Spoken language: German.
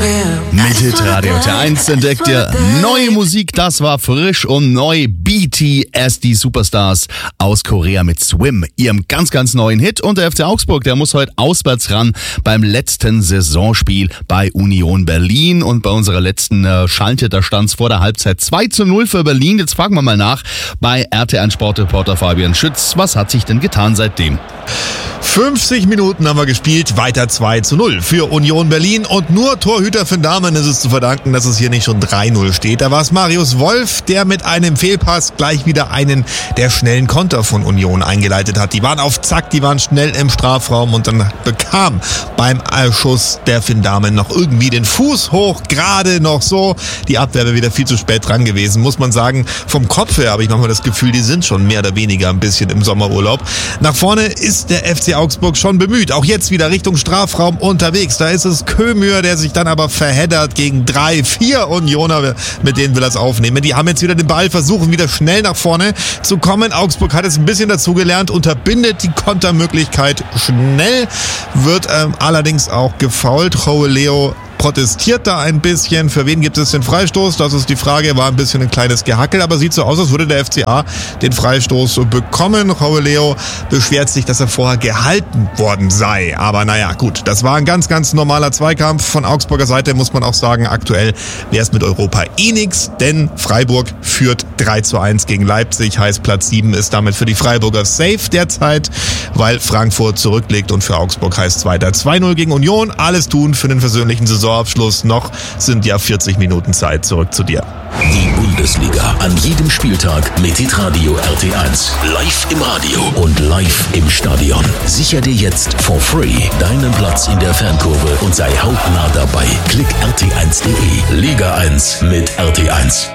Mit Hitradio T1 entdeckt ihr neue Musik, das war frisch und neu. BTS, die Superstars aus Korea mit Swim, ihrem ganz, ganz neuen Hit. Und der FC Augsburg, der muss heute auswärts ran beim letzten Saisonspiel bei Union Berlin. Und bei unserer letzten Schalte, da stand es vor der Halbzeit 2:0 für Berlin. Jetzt fragen wir mal nach bei RT1 Sportreporter Fabian Schütz. Was hat sich denn getan seitdem? 50 Minuten haben wir gespielt, weiter 2:0 für Union Berlin und nur Torhüter Finn Dahmen ist es zu verdanken, dass es hier nicht schon 3:0 steht. Da war es Marius Wolf, der mit einem Fehlpass gleich wieder einen der schnellen Konter von Union eingeleitet hat. Die waren auf Zack, die waren schnell im Strafraum und dann bekam beim Schuss der Finn Dahmen noch irgendwie den Fuß hoch, gerade noch so. Die Abwehr wäre wieder viel zu spät dran gewesen, muss man sagen. Vom Kopf her habe ich manchmal das Gefühl, die sind schon mehr oder weniger ein bisschen im Sommerurlaub. Nach vorne ist der FC Augsburg schon bemüht. Auch jetzt wieder Richtung Strafraum unterwegs. Da ist es Kömür, der sich dann aber verheddert gegen 3-4 Unioner. Mit denen will er es aufnehmen. Die haben jetzt wieder den Ball, versuchen wieder schnell nach vorne zu kommen. Augsburg hat jetzt ein bisschen dazugelernt, unterbindet die Kontermöglichkeit schnell, wird allerdings auch gefoult. Leo protestiert da ein bisschen. Für wen gibt es den Freistoß? Das ist die Frage. War ein bisschen ein kleines Gehackel, aber sieht so aus, als würde der FCA den Freistoß bekommen. Leo beschwert sich, dass er vorher gehalten worden sei. Aber naja, gut. Das war ein ganz, ganz normaler Zweikampf. Von Augsburger Seite muss man auch sagen, aktuell wäre es mit Europa nix, denn Freiburg führt 3:1 gegen Leipzig. Heißt, Platz 7 ist damit für die Freiburger safe derzeit, weil Frankfurt zurückliegt und für Augsburg heißt es weiter 2:0 gegen Union. Alles tun für den versöhnlichen Saisonabschluss. Noch sind ja 40 Minuten Zeit. Zurück zu dir. Die Bundesliga an jedem Spieltag mit Hitradio RT1. Live im Radio und live im Stadion. Sicher dir jetzt for free deinen Platz in der Fankurve und sei hautnah dabei. Klick rt1.de. Liga 1 mit RT1.